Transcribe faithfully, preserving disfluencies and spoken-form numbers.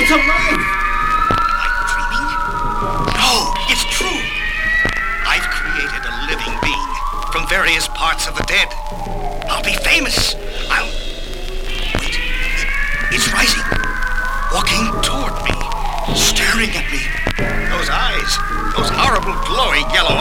It's alive! Am I dreaming? No, it's true. I've created a living being from various parts of the dead. I'll be famous. I'll... Wait. It's rising. Walking toward me. Staring at me. Those eyes. Those horrible glowing yellow